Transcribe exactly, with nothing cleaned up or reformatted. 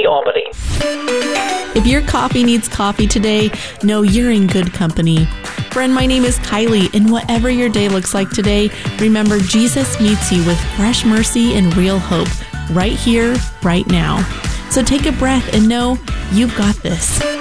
Coffee Albany. If your coffee needs coffee today, know you're in good company. Friend, my name is Kylie, and whatever your day looks like today, remember Jesus meets you with fresh mercy and real hope right here, right now. So take a breath and know you've got this.